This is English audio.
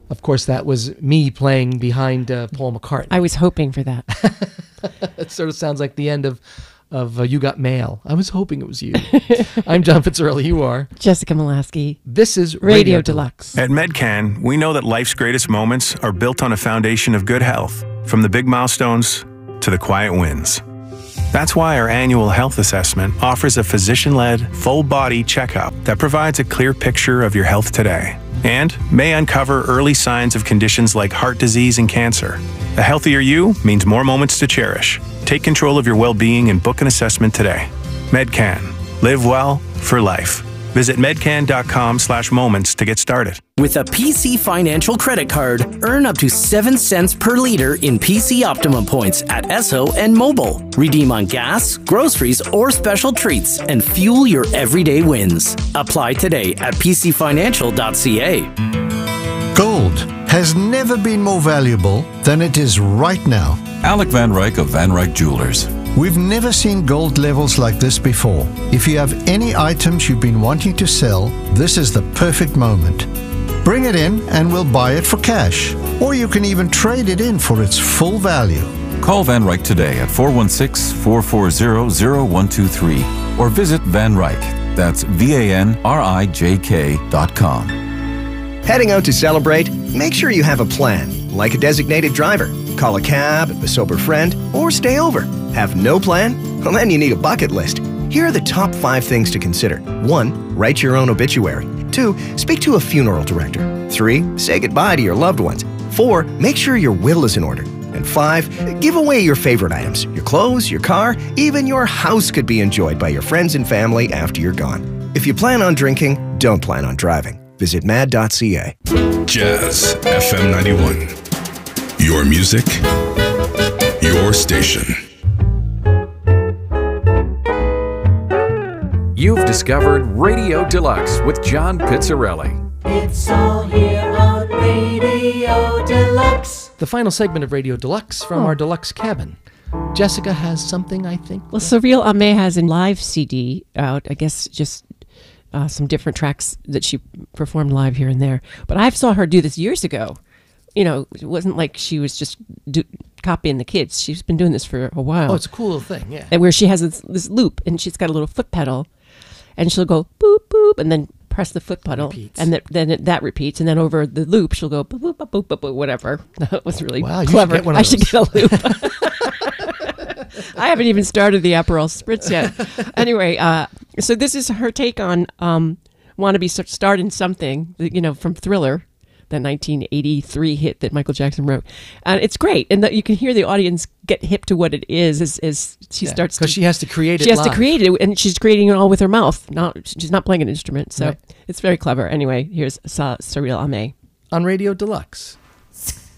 Of course, that was me playing behind Paul McCartney. I was hoping for that. It sort of sounds like the end of You Got Mail. I was hoping it was you. I'm John Fitzgerald. You are Jessica Molaski. This is Radio Deluxe. At MedCan, we know that life's greatest moments are built on a foundation of good health, from the big milestones to the quiet wins. That's why our annual health assessment offers a physician-led, full-body checkup that provides a clear picture of your health today and may uncover early signs of conditions like heart disease and cancer. A healthier you means more moments to cherish. Take control of your well-being and book an assessment today. MedCan. Live well for life. Visit medcan.com/moments to get started. With a PC Financial credit card, earn up to 7 cents per liter in PC Optimum points at Esso and Mobile. Redeem on gas, groceries, or special treats and fuel your everyday wins. Apply today at pcfinancial.ca. Gold has never been more valuable than it is right now. Alec Van Ryk of Van Ryk Jewelers. We've never seen gold levels like this before. If you have any items you've been wanting to sell, this is the perfect moment. Bring it in and we'll buy it for cash. Or you can even trade it in for its full value. Call Van Ryk today at 416-440-0123 or visit Van Ryk. That's VANRIJK.com. Heading out to celebrate? Make sure you have a plan, like a designated driver. Call a cab, a sober friend, or stay over. Have no plan? Well, then you need a bucket list. Here are the top 5 things to consider. 1. Write your own obituary. 2. Speak to a funeral director. 3. Say goodbye to your loved ones. 4. Make sure your will is in order. And 5. Give away your favorite items. Your clothes, your car, even your house could be enjoyed by your friends and family after you're gone. If you plan on drinking, don't plan on driving. Visit mad.ca. Jazz FM 91. Your music, your station. You've discovered Radio Deluxe with John Pizzarelli. It's all here on Radio Deluxe. The final segment of Radio Deluxe from our deluxe cabin. Jessica has something, I think. Well, Surreal Ame has a live CD out, I guess just some different tracks that she performed live here and there. But I saw her do this years ago. You know, it wasn't like she was just copying the kids. She's been doing this for a while. Oh, it's a cool little thing, yeah. And where she has this loop, and she's got a little foot pedal, and she'll go boop, boop, and then press the foot pedal, and then that repeats, and then over the loop, she'll go boop, boop, boop, boop, boop, boop, whatever. That was really clever. I should get a loop. I haven't even started the Aperol Spritz yet. Anyway, so this is her take on "Wanna Be Starting Something," you know, from Thriller, the 1983 hit that Michael Jackson wrote. And it's great. And that you can hear the audience get hip to what it is as she starts to... Because she has to create it She has live. to create it, and she's creating it all with her mouth. She's not playing an instrument. So It's very clever. Anyway, here's Surreal Ame. On Radio Deluxe.